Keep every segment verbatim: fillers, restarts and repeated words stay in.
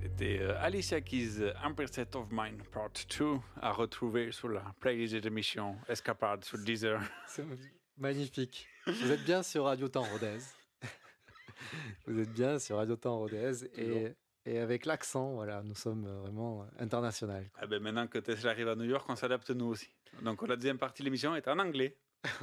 C'était euh, Alicia Keys, Empress of Mine, Part deux, à retrouver sur la playlist de l'émission Escapade sur Deezer. C'est magnifique. Vous êtes bien sur Radio Temps Rodez. Vous êtes bien sur Radio Temps Rodez et, et avec l'accent, voilà, nous sommes vraiment internationaux. Ah ben maintenant que Tesla arrive à New York, on s'adapte nous aussi. Donc la deuxième partie de l'émission est en anglais.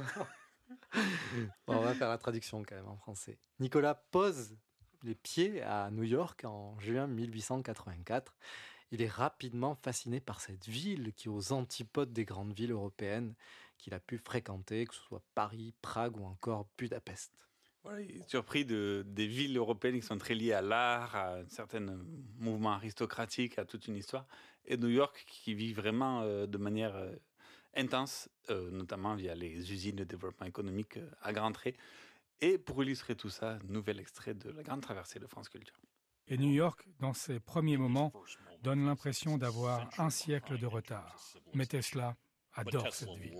Bon, on va faire la traduction quand même en français. Nicolas pose les pieds à New York en juin mille huit cent quatre-vingt-quatre. Il est rapidement fasciné par cette ville qui est aux antipodes des grandes villes européennes qu'il a pu fréquenter, que ce soit Paris, Prague ou encore Budapest. Voilà, il est surpris de, des villes européennes qui sont très liées à l'art, à certains mouvements aristocratiques, à toute une histoire. Et New York qui vit vraiment euh, de manière euh, intense, euh, notamment via les usines de développement économique euh, à grands traits. Et pour illustrer tout ça, nouvel extrait de la grande traversée de France Culture. Et New York, dans ses premiers moments, donne l'impression d'avoir un siècle de retard. Mais Tesla adore cette ville.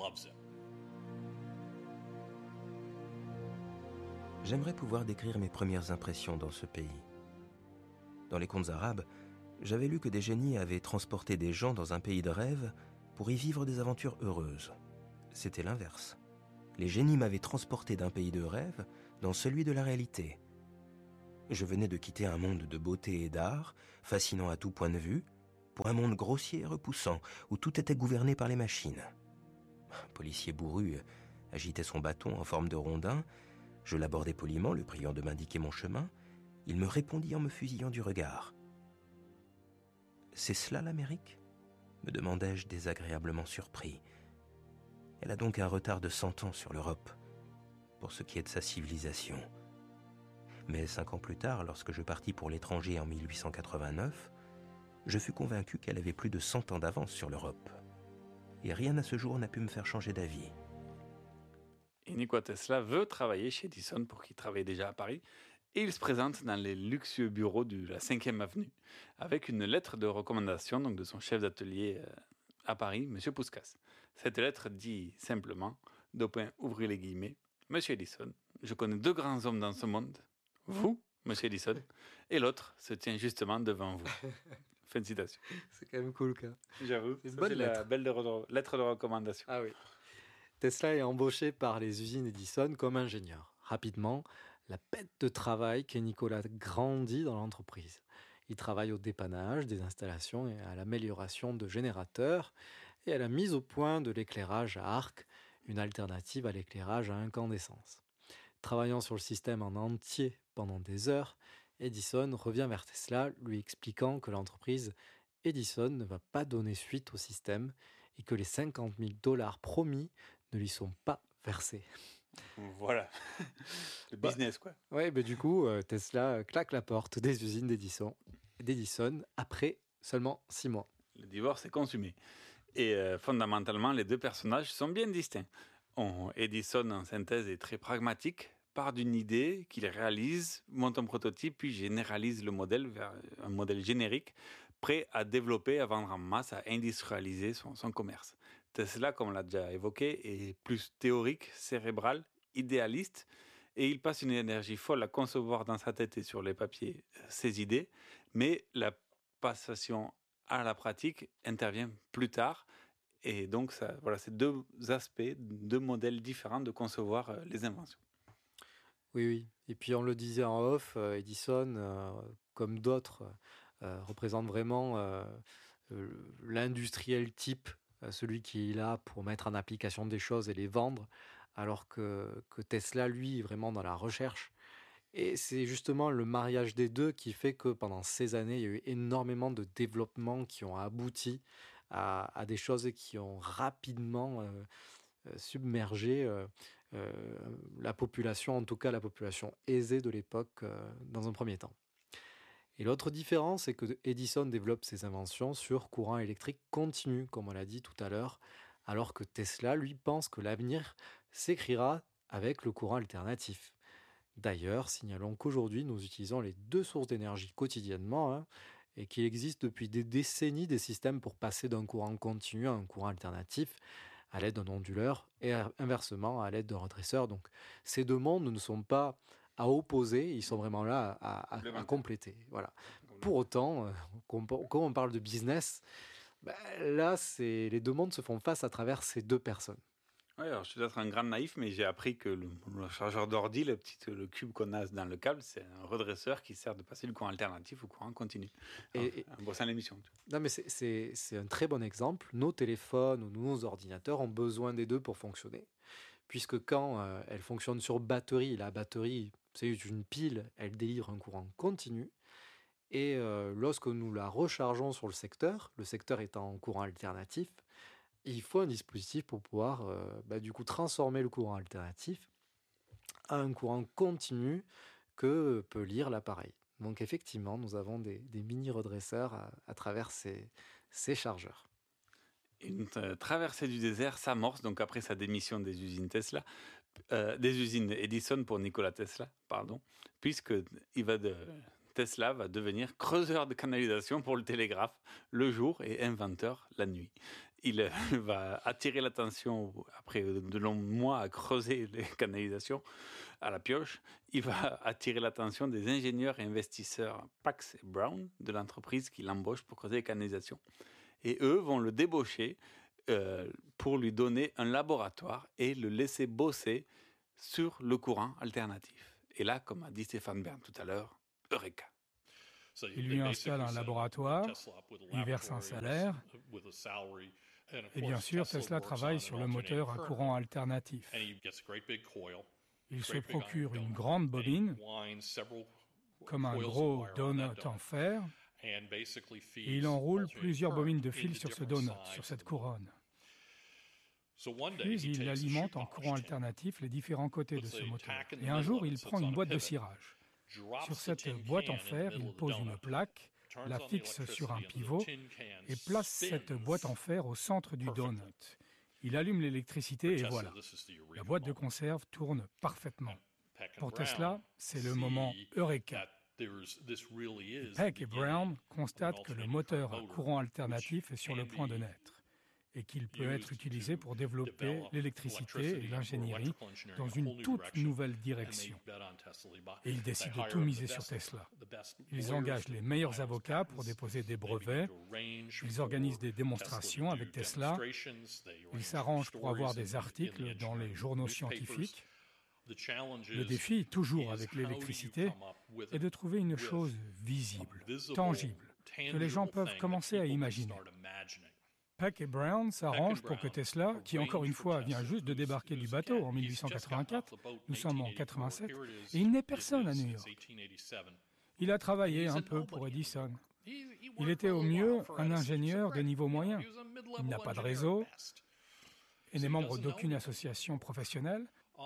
J'aimerais pouvoir décrire mes premières impressions dans ce pays. Dans les contes arabes, j'avais lu que des génies avaient transporté des gens dans un pays de rêve pour y vivre des aventures heureuses. C'était l'inverse. Les génies m'avaient transporté d'un pays de rêve dans celui de la réalité. Je venais de quitter un monde de beauté et d'art, fascinant à tout point de vue, pour un monde grossier et repoussant, où tout était gouverné par les machines. Un policier bourru agitait son bâton en forme de rondin. Je l'abordai poliment, le priant de m'indiquer mon chemin. Il me répondit en me fusillant du regard. « C'est cela l'Amérique ?» me demandai-je désagréablement surpris. Elle a donc un retard de cent ans sur l'Europe, pour ce qui est de sa civilisation. Mais cinq ans plus tard, lorsque je partis pour l'étranger en mille huit cent quatre-vingt-neuf, je fus convaincu qu'elle avait plus de cent ans d'avance sur l'Europe. Et rien à ce jour n'a pu me faire changer d'avis. Et Nikola Tesla veut travailler chez Edison pour qu'il travaille déjà à Paris. Et il se présente dans les luxueux bureaux de la cinquième avenue avec une lettre de recommandation donc de son chef d'atelier à Paris, M. Puskas. Cette lettre dit simplement, d'open ouvrir les guillemets, « Monsieur Edison, je connais deux grands hommes dans ce monde, vous, M. Edison, et l'autre se tient justement devant vous. » Fin de citation. C'est quand même cool, quoi. J'avoue, c'est une ça, bonne c'est lettre. La belle de re- lettre de recommandation. Ah oui. Tesla est embauché par les usines Edison comme ingénieur. Rapidement, la bête de travail qu'est Nicolas grandit dans l'entreprise. Il travaille au dépannage des installations et à l'amélioration de générateurs et à la mise au point de l'éclairage à arc, une alternative à l'éclairage à incandescence. Travaillant sur le système en entier pendant des heures, Edison revient vers Tesla, lui expliquant que l'entreprise Edison ne va pas donner suite au système et que les cinquante mille dollars promis ne lui sont pas versés. Voilà, le business quoi. Ouais, bah du coup, euh, Tesla claque la porte des usines d'Edison, d'Edison après seulement six mois. Le divorce est consumé. Et euh, fondamentalement, les deux personnages sont bien distincts. On, Edison, en synthèse, est très pragmatique, part d'une idée qu'il réalise, monte un prototype, puis généralise le modèle vers un modèle générique, prêt à développer, à vendre en masse, à industrialiser son, son commerce. Tesla, comme on l'a déjà évoqué, est plus théorique, cérébral, idéaliste, et il passe une énergie folle à concevoir dans sa tête et sur les papiers ses idées, mais la passation à la pratique intervient plus tard, et donc ça, voilà, c'est deux aspects, deux modèles différents de concevoir euh, les inventions. Oui, oui. Et puis on le disait en off, euh, Edison, euh, comme d'autres, euh, représente vraiment euh, euh, l'industriel type, euh, celui qui est là pour mettre en application des choses et les vendre, alors que, que Tesla, lui, est vraiment dans la recherche. Et c'est justement le mariage des deux qui fait que pendant ces années, il y a eu énormément de développements qui ont abouti à, à des choses qui ont rapidement euh, submergé euh, euh, la population, en tout cas la population aisée de l'époque, euh, dans un premier temps. Et l'autre différence, c'est que Edison développe ses inventions sur courant électrique continu, comme on l'a dit tout à l'heure, alors que Tesla, lui, pense que l'avenir s'écrira avec le courant alternatif. D'ailleurs, signalons qu'aujourd'hui, nous utilisons les deux sources d'énergie quotidiennement hein, et qu'il existe depuis des décennies des systèmes pour passer d'un courant continu à un courant alternatif à l'aide d'un onduleur et inversement à l'aide d'un redresseur. Donc, ces deux mondes ne sont pas à opposer, ils sont vraiment là à, à, à compléter. Voilà. Pour autant, euh, quand on parle de business, ben là, c'est, les deux mondes se font face à travers ces deux personnes. Oui, alors je suis peut-être un grand naïf, mais j'ai appris que le, le chargeur d'ordi, le petit le cube qu'on a dans le câble, c'est un redresseur qui sert de passer du courant alternatif au courant continu. Et, en bossant l'émission. Non, mais c'est, c'est, c'est un très bon exemple. Nos téléphones ou nos ordinateurs ont besoin des deux pour fonctionner. Puisque quand euh, elle fonctionne sur batterie, la batterie, c'est une pile, elle délivre un courant continu. Et euh, lorsque nous la rechargeons sur le secteur, le secteur étant en courant alternatif, il faut un dispositif pour pouvoir euh, bah, du coup transformer le courant alternatif à un courant continu que peut lire l'appareil. Donc effectivement, nous avons des, des mini-redresseurs à, à travers ces, ces chargeurs. Une euh, traversée du désert s'amorce donc après sa démission des usines Tesla, euh, des usines Edison pour Nikola Tesla, pardon, puisque il va de, Tesla va devenir creuseur de canalisation pour le télégraphe le jour et inventeur la nuit. Il euh, va attirer l'attention après de longs mois à creuser les canalisations à la pioche. Il va attirer l'attention des ingénieurs et investisseurs Pax et Brown de l'entreprise qui l'embauche pour creuser les canalisations. Et eux vont le débaucher euh, pour lui donner un laboratoire et le laisser bosser sur le courant alternatif. Et là, comme a dit Stéphane Bern tout à l'heure, Eureka. Il lui installe un laboratoire, il verse un salaire, et bien sûr, Tesla travaille sur le moteur à courant alternatif. Il se procure une grande bobine, comme un gros donut en fer, et il enroule plusieurs bobines de fil sur ce donut, sur cette couronne. Puis il alimente en courant alternatif les différents côtés de ce moteur. Et un jour, il prend une boîte de cirage. Sur cette boîte en fer, il pose une plaque, la fixe sur un pivot et place cette boîte en fer au centre du donut. Il allume l'électricité et voilà, la boîte de conserve tourne parfaitement. Pour Tesla, c'est le moment Eureka. Peck et Brown constatent que le moteur à courant alternatif est sur le point de naître et qu'il peut être utilisé pour développer l'électricité et l'ingénierie dans une toute nouvelle direction. Et ils décident de tout miser sur Tesla. Ils engagent les meilleurs avocats pour déposer des brevets, ils organisent des démonstrations avec Tesla, ils s'arrangent pour avoir des articles dans les journaux scientifiques. Le défi, toujours avec l'électricité, est de trouver une chose visible, tangible, que les gens peuvent commencer à imaginer. Peck et Brown s'arrangent pour que Tesla, qui encore une fois vient juste de débarquer du bateau en dix-huit cent quatre-vingt-quatre, nous sommes en quatre-vingt-sept, et il n'est personne à New York. Il a travaillé un peu pour Edison. Il était au mieux un ingénieur de niveau moyen. Il n'a pas de réseau et n'est membre d'aucune association professionnelle.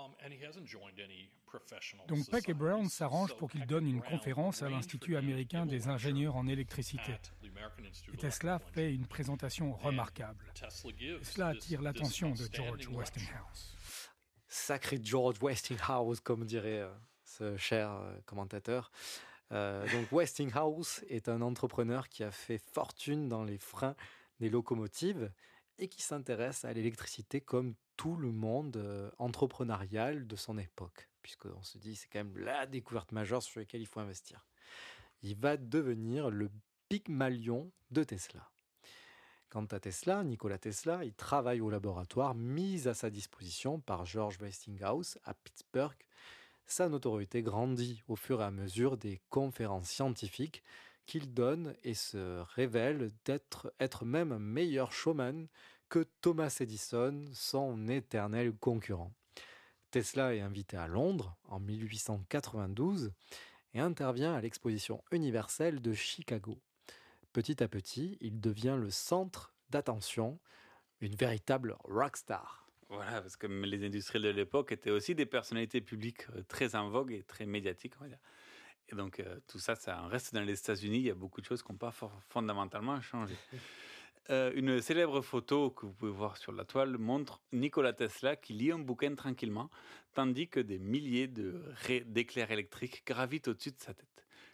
Donc Peck et Brown s'arrangent pour qu'il donne une conférence à l'Institut américain des ingénieurs en électricité. Et Tesla fait une présentation remarquable. Et cela attire l'attention de George Westinghouse. Sacré George Westinghouse, comme dirait euh, ce cher euh, commentateur. Euh, donc Westinghouse est un entrepreneur qui a fait fortune dans les freins des locomotives et qui s'intéresse à l'électricité comme tout le monde euh, entrepreneurial de son époque, puisqu'on se dit c'est quand même la découverte majeure sur laquelle il faut investir. Il va devenir le Pygmalion de Tesla. Quant à Tesla, Nikola Tesla, il travaille au laboratoire mis à sa disposition par George Westinghouse à Pittsburgh. Sa notoriété grandit au fur et à mesure des conférences scientifiques qu'il donne et se révèle d'être être même un meilleur showman que Thomas Edison, son éternel concurrent. Tesla est invité à Londres en dix-huit cent quatre-vingt-douze et intervient à l'exposition universelle de Chicago. Petit à petit, il devient le centre d'attention, une véritable rockstar. Voilà, parce que les industriels de l'époque étaient aussi des personnalités publiques très en vogue et très médiatiques, on va dire. Et donc, euh, tout ça, ça reste dans les États-Unis. Il y a beaucoup de choses qui n'ont pas for- fondamentalement changé. Euh, une célèbre photo que vous pouvez voir sur la toile montre Nikola Tesla qui lit un bouquin tranquillement, tandis que des milliers de raies d'éclairs électriques gravitent au-dessus de sa tête.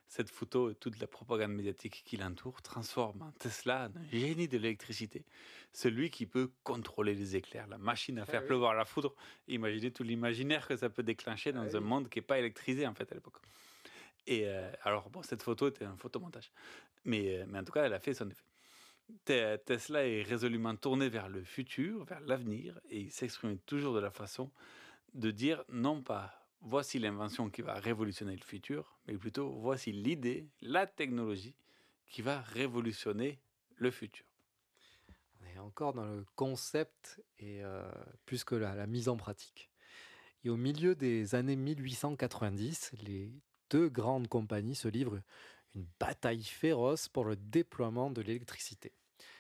Cette photo et toute la propagande médiatique qui l'entoure transforment Tesla en un génie de l'électricité. Celui qui peut contrôler les éclairs, la machine à faire ah, pleuvoir oui. la foudre. Imaginez tout l'imaginaire que ça peut déclencher dans ah, un oui. monde qui n'est pas électrisé en fait à l'époque. Et euh, alors, bon, cette photo était un photomontage. Mais, euh, mais en tout cas, elle a fait son effet. Te- Tesla est résolument tourné vers le futur, vers l'avenir, et il s'exprime toujours de la façon de dire non pas voici l'invention qui va révolutionner le futur, mais plutôt voici l'idée, la technologie qui va révolutionner le futur. On est encore dans le concept et euh, plus que la, la mise en pratique. Et au milieu des années mille huit cent quatre-vingt-dix, les deux grandes compagnies se livrent une bataille féroce pour le déploiement de l'électricité.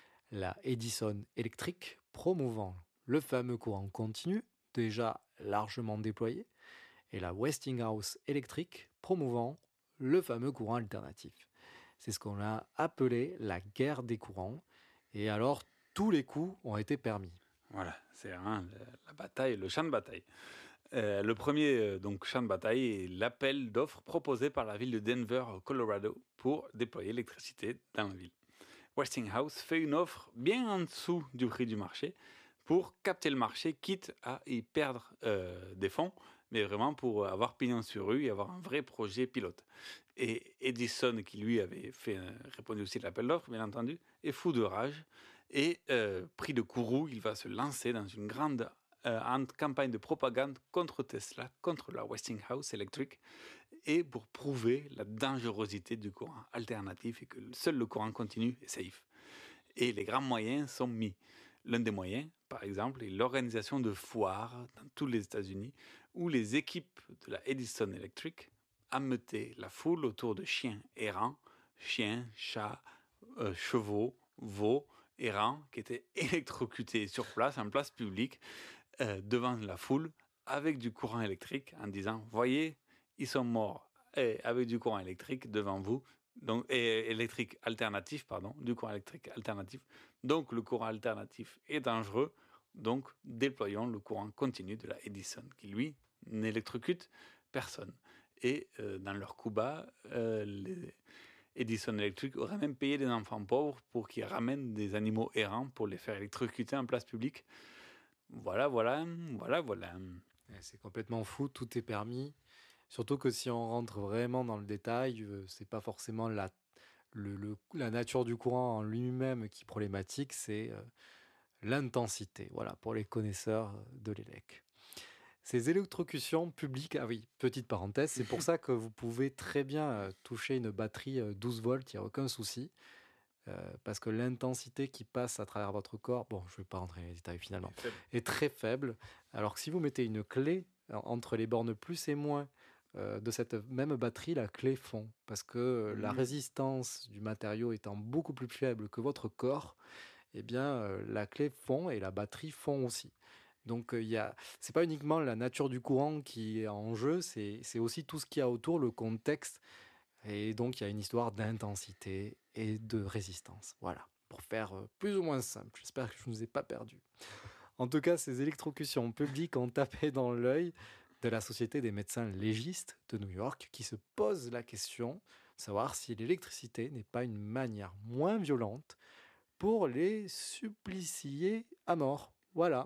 La Edison Electric promouvant le fameux courant continu, déjà largement déployé, et la Westinghouse Electric promouvant le fameux courant alternatif. C'est ce qu'on a appelé la guerre des courants, et alors tous les coups ont été permis. Voilà, c'est hein, la bataille, le champ de bataille. Euh, le premier euh, donc, champ de bataille est l'appel d'offres proposé par la ville de Denver, au Colorado, pour déployer l'électricité dans la ville. Westinghouse fait une offre bien en dessous du prix du marché pour capter le marché, quitte à y perdre euh, des fonds, mais vraiment pour avoir pignon sur rue et avoir un vrai projet pilote. Et Edison, qui lui avait fait, euh, répondu aussi à l'appel d'offres, bien entendu, est fou de rage et euh, pris de courroux, il va se lancer dans une grande euh, campagne de propagande contre Tesla, contre la Westinghouse Electric, et pour prouver la dangerosité du courant alternatif et que seul le courant continu est safe. Et les grands moyens sont mis. L'un des moyens, par exemple, est l'organisation de foires dans tous les États-Unis où les équipes de la Edison Electric ameutaient la foule autour de chiens errants, chiens, chats, euh, chevaux, veaux errants qui étaient électrocutés sur place, en place publique, euh, devant la foule, avec du courant électrique, en disant « Voyez, ils sont morts et avec du courant électrique devant vous, donc et électrique alternatif, pardon, du courant électrique alternatif. Donc le courant alternatif est dangereux, donc déployons le courant continu de la Edison, qui lui n'électrocute personne. Et euh, dans leur coup bas, euh, les Edison Electric auraient même payé des enfants pauvres pour qu'ils ramènent des animaux errants pour les faire électrocuter en place publique. Voilà, voilà, voilà, voilà. C'est complètement fou, tout est permis. Surtout que si on rentre vraiment dans le détail, euh, c'est pas forcément la, le, le, la nature du courant en lui-même qui est problématique, c'est euh, l'intensité, voilà, pour les connaisseurs de l'élec. Ces électrocutions publiques, ah oui, petite parenthèse, c'est pour ça que vous pouvez très bien euh, toucher une batterie euh, douze volts, il n'y a aucun souci, euh, parce que l'intensité qui passe à travers votre corps, bon, je ne vais pas rentrer dans les détails finalement, est très faible, alors que si vous mettez une clé entre les bornes plus et moins, Euh, de cette même batterie, la clé fond, parce que euh, mmh. la résistance du matériau étant beaucoup plus faible que votre corps, eh bien, euh, la clé fond et la batterie fond aussi. Donc, euh, y a, c'est pas uniquement la nature du courant qui est en jeu, c'est, c'est aussi tout ce qu'il y a autour, le contexte, et donc il y a une histoire d'intensité et de résistance. Voilà, pour faire euh, plus ou moins simple. J'espère que je ne vous ai pas perdu. En tout cas, ces électrocutions publiques ont tapé dans l'œil de la Société des médecins légistes de New York, qui se pose la question de savoir si l'électricité n'est pas une manière moins violente pour les supplicier à mort. Voilà.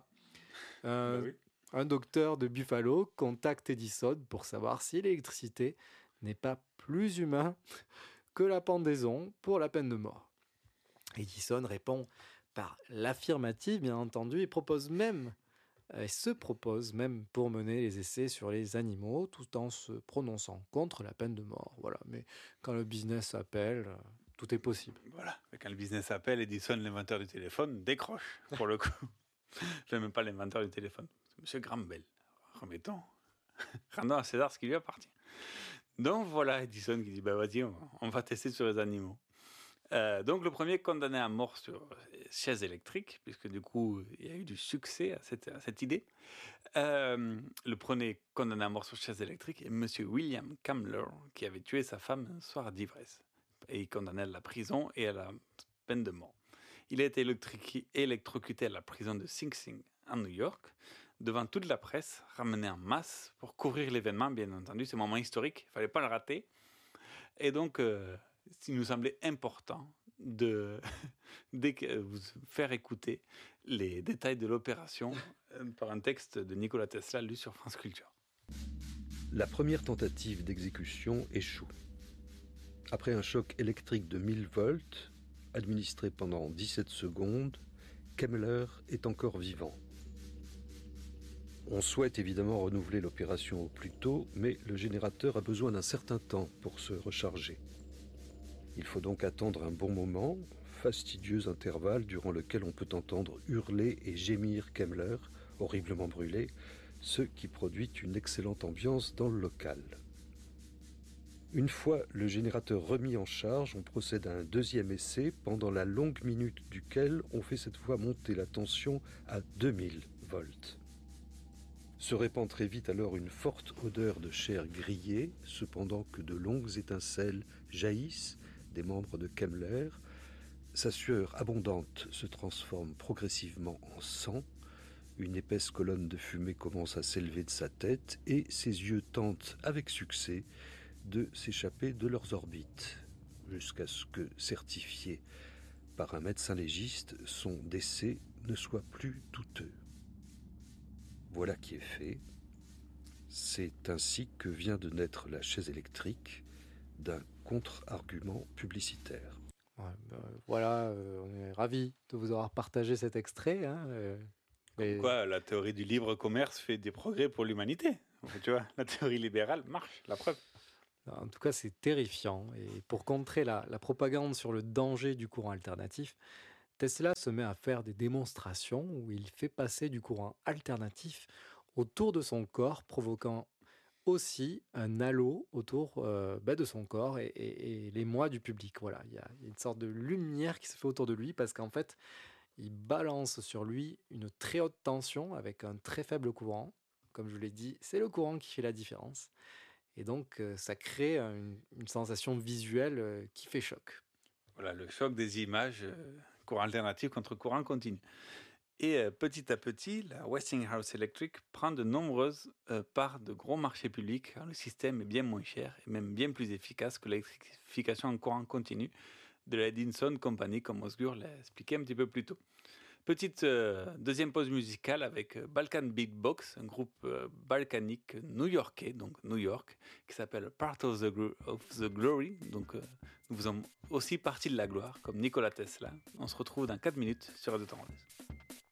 Euh, bah oui. Un docteur de Buffalo contacte Edison pour savoir si l'électricité n'est pas plus humain que la pendaison pour la peine de mort. Edison répond par l'affirmative, bien entendu, et propose même et se propose même pour mener les essais sur les animaux tout en se prononçant contre la peine de mort. Voilà. Mais quand le business appelle, tout est possible. Voilà. Mais quand le business appelle, Edison, l'inventeur du téléphone, décroche pour le coup. Je n'aime même pas l'inventeur du téléphone. C'est Monsieur Graham Bell. Remettons. Rendons à César ce qui lui appartient. Donc voilà, Edison qui dit bah, vas-y, on, on va tester sur les animaux. Euh, donc le premier condamné à mort sur chaise électrique, puisque du coup il y a eu du succès à cette, à cette idée. Euh, le premier condamné à mort sur chaise électrique est Monsieur William Kamler, qui avait tué sa femme un soir d'ivresse. Et il condamné à la prison et à la peine de mort. Il a été électrocuté à la prison de Sing Sing en New York, devant toute la presse, ramené en masse pour couvrir l'événement, bien entendu, c'est un moment historique, il ne fallait pas le rater. Et donc, euh, il nous semblait important de, de vous faire écouter les détails de l'opération par un texte de Nikola Tesla lu sur France Culture. La première tentative d'exécution échoue. Après un choc électrique de mille volts, administré pendant dix-sept secondes, Kemmler est encore vivant. On souhaite évidemment renouveler l'opération au plus tôt, mais le générateur a besoin d'un certain temps pour se recharger. Il faut donc attendre un bon moment, fastidieux intervalle durant lequel on peut entendre hurler et gémir Kemmler, horriblement brûlé, ce qui produit une excellente ambiance dans le local. Une fois le générateur remis en charge, on procède à un deuxième essai, pendant la longue minute duquel on fait cette fois monter la tension à deux mille volts. Se répand très vite alors une forte odeur de chair grillée, cependant que de longues étincelles jaillissent des membres de Kemmler. Sa sueur abondante se transforme progressivement en sang. Une épaisse colonne de fumée commence à s'élever de sa tête et ses yeux tentent avec succès de s'échapper de leurs orbites, jusqu'à ce que, certifié par un médecin légiste, son décès ne soit plus douteux. Voilà qui est fait. C'est ainsi que vient de naître la chaise électrique d'un contre-argument publicitaire. Ouais, ben, voilà, euh, on est ravis de vous avoir partagé cet extrait. Hein, euh, mais... Quoi, la théorie du libre commerce fait des progrès pour l'humanité. Tu vois, la théorie libérale marche, la preuve. En tout cas, c'est terrifiant. Et pour contrer la, la propagande sur le danger du courant alternatif, Tesla se met à faire des démonstrations où il fait passer du courant alternatif autour de son corps, provoquant aussi un halo autour euh, bah, de son corps et, et, et les mois du public. Voilà, il y a une sorte de lumière qui se fait autour de lui parce qu'en fait, il balance sur lui une très haute tension avec un très faible courant. Comme je vous l'ai dit, c'est le courant qui fait la différence. Et donc, euh, ça crée une, une sensation visuelle euh, qui fait choc. Voilà, le choc des images, euh, courant alternatif contre courant continu. Et euh, petit à petit, la Westinghouse Electric prend de nombreuses euh, parts de gros marchés publics, car le système est bien moins cher et même bien plus efficace que l'électrification en courant continu de la Edison Company, comme Osgur l'a expliqué un petit peu plus tôt. Petite euh, deuxième pause musicale avec Balkan Beatbox, un groupe euh, balkanique new-yorkais, donc New York, qui s'appelle Part of the, Glo- of the Glory. Donc euh, nous faisons aussi partie de la gloire, comme Nikola Tesla. On se retrouve dans quatre minutes sur Radio Temps.